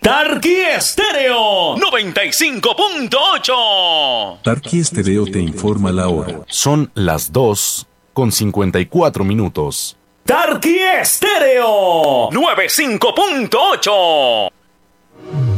Tarqui Estéreo 95.8. Tarqui Estéreo te informa la hora. Son las 2:54. Tarqui Estéreo 95.8.